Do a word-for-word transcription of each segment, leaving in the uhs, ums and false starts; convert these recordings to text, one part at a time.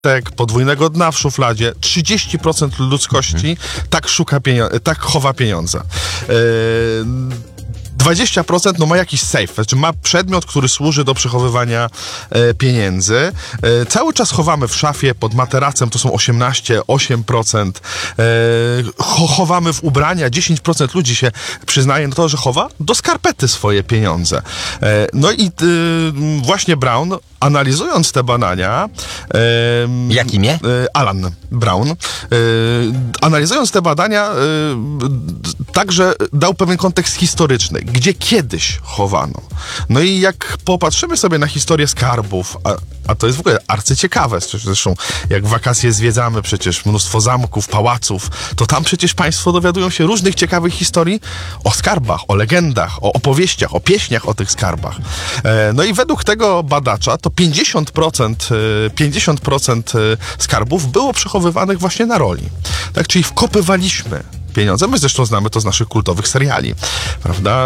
podwójnego dna w szufladzie. trzydzieści procent ludzkości mhm. tak szuka pieniądze, tak chowa pieniądze. Yy, dwadzieścia procent no ma jakiś safe, znaczy ma przedmiot, który służy do przechowywania e, pieniędzy. E, cały czas chowamy w szafie, pod materacem, to są osiemnaście, osiem procent. E, cho, chowamy w ubrania, dziesięć procent ludzi się przyznaje na to, że chowa do skarpety swoje pieniądze. E, no i e, właśnie Brown, analizując te badania... E, Jak imię? E, Alan Brown. E, analizując te badania, e, także dał pewien kontekst historyczny, gdzie kiedyś chowano. No i jak popatrzymy sobie na historię skarbów, a, a to jest w ogóle arcyciekawe, zresztą jak w wakacje zwiedzamy przecież mnóstwo zamków, pałaców, to tam przecież państwo dowiadują się różnych ciekawych historii o skarbach, o legendach, o opowieściach, o pieśniach o tych skarbach. E, no i według tego badacza to pięćdziesiąt procent, pięćdziesiąt procent skarbów było przechowywanych właśnie na roli. Tak, czyli wkopywaliśmy pieniądze. My zresztą znamy to z naszych kultowych seriali, prawda?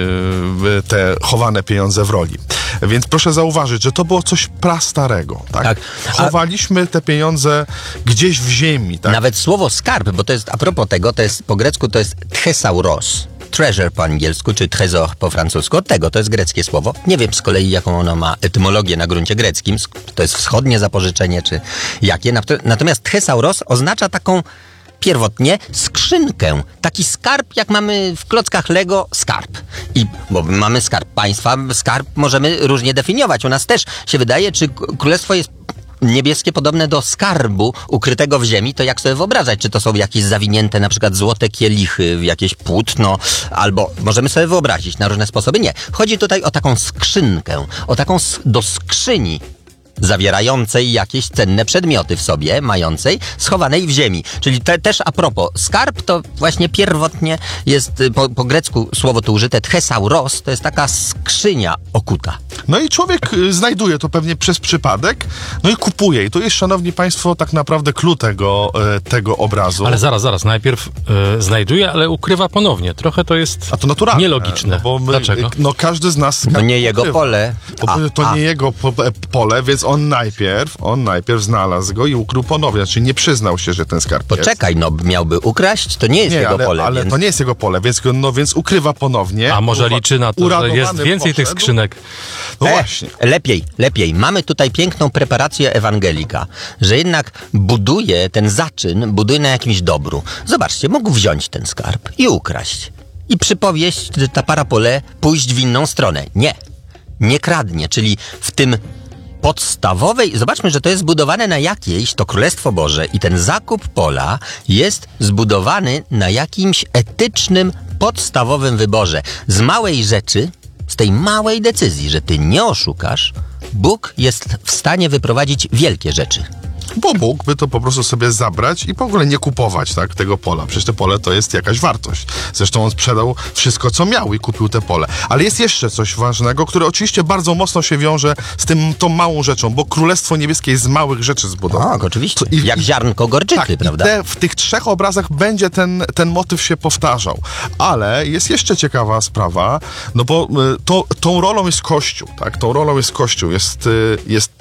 Yy, te chowane pieniądze w roli. Więc proszę zauważyć, że to było coś prastarego, tak? tak. Chowaliśmy te pieniądze gdzieś w ziemi, tak? Nawet słowo skarb, bo to jest, a propos tego, to jest po grecku to jest thesauros. Treasure po angielsku, czy trésor po francusku. Od tego, to jest greckie słowo. Nie wiem z kolei, jaką ono ma etymologię na gruncie greckim. To jest wschodnie zapożyczenie, czy jakie. Natomiast thesauros oznacza taką pierwotnie skrzynkę. Taki skarb, jak mamy w klockach Lego, skarb. I bo mamy skarb państwa, skarb możemy różnie definiować. U nas też się wydaje, czy królestwo jest niebieskie podobne do skarbu ukrytego w ziemi, to jak sobie wyobrażać, czy to są jakieś zawinięte na przykład złote kielichy w jakieś płótno, albo możemy sobie wyobrazić na różne sposoby. Nie. Chodzi tutaj o taką skrzynkę, o taką do skrzyni zawierającej jakieś cenne przedmioty w sobie, mającej, schowanej w ziemi. Czyli te, też a propos, skarb to właśnie pierwotnie jest, po, po grecku słowo tu użyte, thesauros, to jest taka skrzynia okuta. No i człowiek y, znajduje to pewnie przez przypadek, no i kupuje. I to jest, szanowni państwo, tak naprawdę clue tego, y, tego obrazu. Ale zaraz, zaraz, najpierw y, znajduje, ale ukrywa ponownie. Trochę to jest A to naturalne, nielogiczne. No bo my, Dlaczego? No każdy z nas... To nie jego pole. Bo A, to a. nie jego po, pole, więc on najpierw, on najpierw znalazł go i ukrył ponownie. Znaczy nie przyznał się, że ten skarb jest. Poczekaj, no miałby ukraść, to nie jest nie, jego ale, pole. ale więc... to nie jest jego pole, więc, no, więc ukrywa ponownie. A może Uwa- liczy na to, że jest więcej poszedł. tych skrzynek. No e, właśnie. Lepiej, lepiej. Mamy tutaj piękną preparację ewangelika, że jednak buduje ten zaczyn, buduje na jakimś dobru. Zobaczcie, mógł wziąć ten skarb i ukraść. I przypowieść, że ta parapole pójść w inną stronę. Nie. Nie kradnie, czyli w tym podstawowej, zobaczmy, że to jest zbudowane na jakiejś, to Królestwo Boże i ten zakup pola jest zbudowany na jakimś etycznym, podstawowym wyborze. Z małej rzeczy, z tej małej decyzji, że ty nie oszukasz, Bóg jest w stanie wyprowadzić wielkie rzeczy. Bo mógłby to po prostu sobie zabrać i w ogóle nie kupować, tak, tego pola. Przecież to pole to jest jakaś wartość. Zresztą on sprzedał wszystko, co miał i kupił te pole. Ale jest jeszcze coś ważnego, które oczywiście bardzo mocno się wiąże z tym, tą małą rzeczą, bo Królestwo Niebieskie jest z małych rzeczy zbudowane. Tak, oczywiście. I, Jak ziarnko gorczycy, tak, prawda? I te, w tych trzech obrazach będzie ten, ten motyw się powtarzał. Ale jest jeszcze ciekawa sprawa, no bo y, to, tą rolą jest Kościół, tak? Tą rolą jest Kościół. Jest, y, jest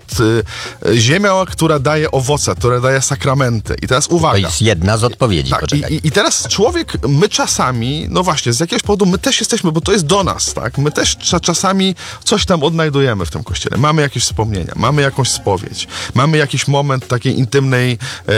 y, ziemia, która daje owoce, która daje sakramenty. I teraz uwaga. To jest jedna z odpowiedzi, Tak, poczekaj. i, I teraz człowiek, my czasami, no właśnie, z jakiegoś powodu my też jesteśmy, bo to jest do nas, tak? My też cza, czasami coś tam odnajdujemy w tym kościele. Mamy jakieś wspomnienia, mamy jakąś spowiedź, mamy jakiś moment takiej intymnej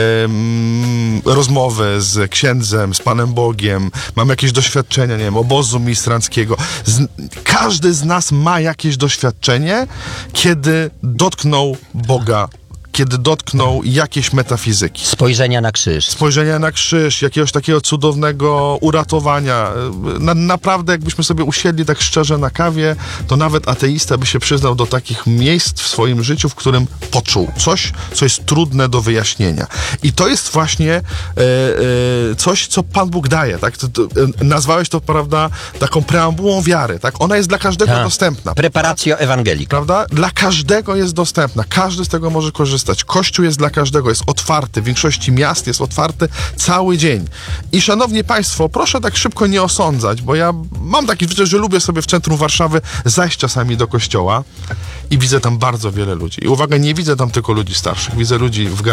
em, rozmowy z księdzem, z Panem Bogiem, mamy jakieś doświadczenia, nie wiem, obozu ministranckiego. Z, każdy z nas ma jakieś doświadczenie, kiedy dotknął Boga, kiedy dotknął jakiejś metafizyki. Spojrzenia na krzyż. Spojrzenia na krzyż, jakiegoś takiego cudownego uratowania. Na, naprawdę, jakbyśmy sobie usiedli tak szczerze na kawie, to nawet ateista by się przyznał do takich miejsc w swoim życiu, w którym poczuł coś, co jest trudne do wyjaśnienia. I to jest właśnie e, e, coś, co Pan Bóg daje. Tak? To, to, e, nazwałeś to, prawda, taką preambułą wiary. Tak? Ona jest dla każdego Ha. dostępna. Preparatio evangelika. Prawda? Dla każdego jest dostępna. Każdy z tego może korzystać. skorzystać. Kościół jest dla każdego, jest otwarty. W większości miast jest otwarty cały dzień. I szanowni państwo, proszę tak szybko nie osądzać, bo ja mam taki zwyczaj, że lubię sobie w centrum Warszawy zajść czasami do kościoła i widzę tam bardzo wiele ludzi. I uwaga, nie widzę tam tylko ludzi starszych, widzę ludzi w